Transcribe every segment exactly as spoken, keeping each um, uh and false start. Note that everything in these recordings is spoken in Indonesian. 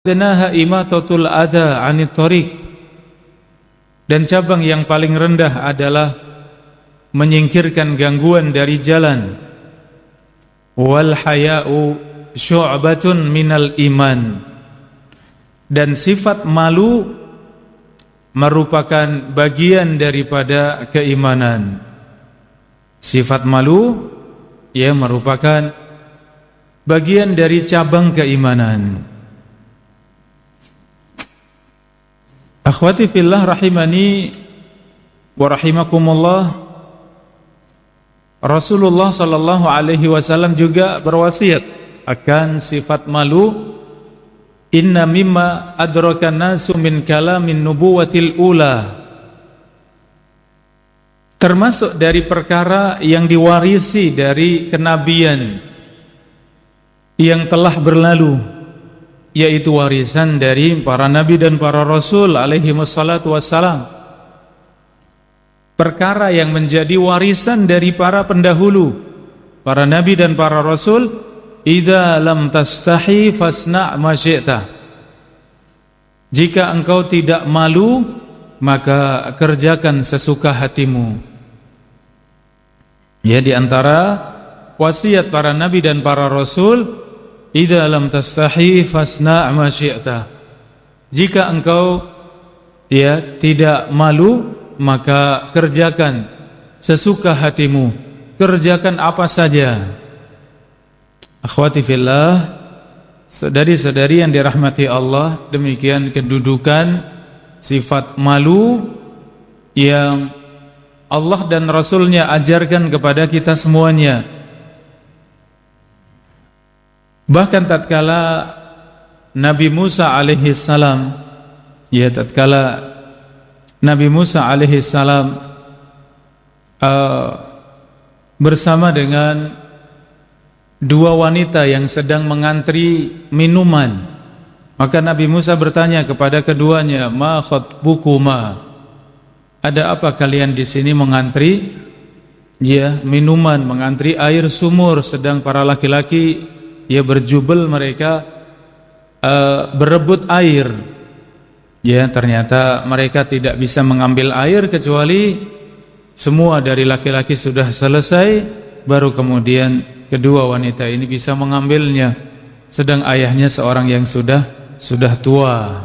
adnaha imatatul adha 'anit thariq, dan cabang yang paling rendah adalah menyingkirkan gangguan dari jalan. Wal haya'u syu'batun minal iman, dan sifat malu merupakan bagian daripada keimanan. Sifat malu ya merupakan bagian dari cabang keimanan. Akhwati fillah rahimani wa rahimakumullah, Rasulullah sallallahu alaihi wasallam juga berwasiat akan sifat malu. Inna mimma adrakan nasu min kalamin nubuwatil ula, termasuk dari perkara yang diwarisi dari kenabian yang telah berlalu, yaitu warisan dari para nabi dan para rasul alaihi wassalatu wassalam. Perkara yang menjadi warisan dari para pendahulu, para nabi dan para rasul. Idza lam tastahi fasna' ma syi'ta, jika engkau tidak malu maka kerjakan sesuka hatimu. Ya, di antara wasiat para nabi dan para rasul, idza lam tastahi fasna' ma syi'ta, jika engkau ya tidak malu maka kerjakan sesuka hatimu, kerjakan apa saja. Akhwati fillah, saudari-saudari yang dirahmati Allah, demikian kedudukan sifat malu yang Allah dan Rasulnya ajarkan kepada kita semuanya. Bahkan tatkala Nabi Musa alaihi salam, ya tatkala Nabi Musa alaihi salam uh, bersama dengan dua wanita yang sedang mengantri minuman, maka Nabi Musa bertanya kepada keduanya, ma khatbukuma, ada apa kalian di sini mengantri ya minuman, mengantri air sumur, sedang para laki-laki ya berjubel, mereka uh, berebut air. Ya, ternyata mereka tidak bisa mengambil air kecuali semua dari laki-laki sudah selesai, baru kemudian kedua wanita ini bisa mengambilnya, sedang ayahnya seorang yang sudah sudah tua.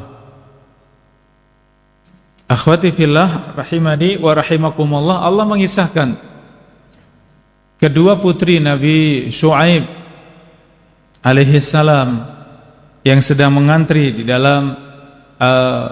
Akhwati fillah rahimani wa rahimakumullah, Allah mengisahkan kedua putri Nabi Syuaib alaihi salam yang sedang mengantri di dalam uh,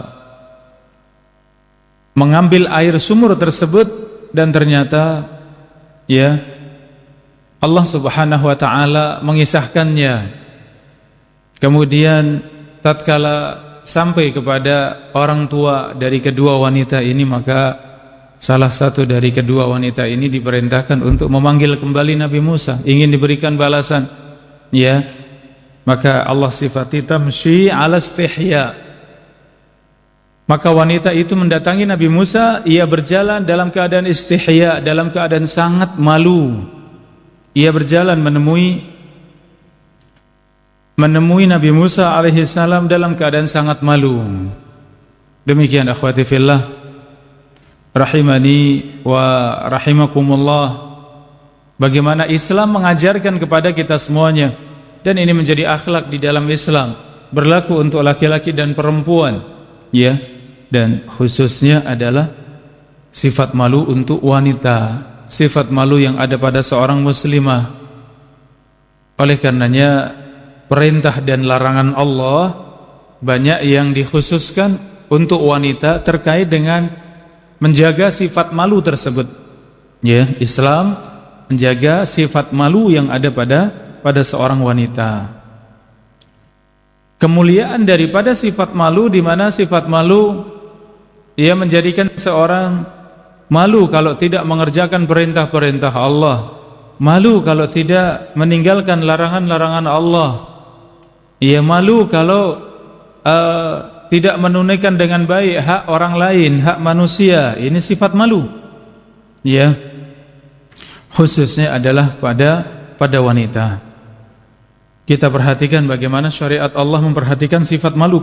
mengambil air sumur tersebut, dan ternyata ya Allah subhanahu wa ta'ala mengisahkannya. Kemudian tatkala sampai kepada orang tua dari kedua wanita ini, maka salah satu dari kedua wanita ini diperintahkan untuk memanggil kembali Nabi Musa, ingin diberikan balasan. Ya, maka Allah sifati tamshi ala istihya, maka wanita itu mendatangi Nabi Musa, ia berjalan dalam keadaan istihya, dalam keadaan sangat malu. Ia berjalan menemui menemui Nabi Musa alaihi salam dalam keadaan sangat malu. Demikian akhwati fillah rahimani wa rahimakumullah, bagaimana Islam mengajarkan kepada kita semuanya, dan ini menjadi akhlak di dalam Islam, berlaku untuk laki-laki dan perempuan, ya, dan khususnya adalah sifat malu untuk wanita, sifat malu yang ada pada seorang muslimah. Oleh karenanya perintah dan larangan Allah banyak yang dikhususkan untuk wanita terkait dengan menjaga sifat malu tersebut. Ya, Islam menjaga sifat malu yang ada pada pada seorang wanita. Kemuliaan daripada sifat malu, di mana sifat malu ia menjadikan seorang malu kalau tidak mengerjakan perintah-perintah Allah, malu kalau tidak meninggalkan larangan-larangan Allah, ia malu kalau uh, tidak menunaikan dengan baik hak orang lain, hak manusia. Ini sifat malu, ya, khususnya adalah pada pada wanita. kita perhatikan bagaimana syariat Allah memperhatikan sifat malu